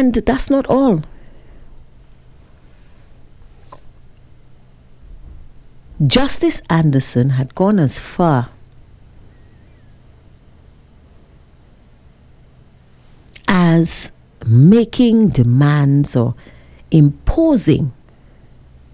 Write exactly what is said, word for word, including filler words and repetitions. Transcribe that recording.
And that's not all. Justice Anderson had gone as far as making demands or imposing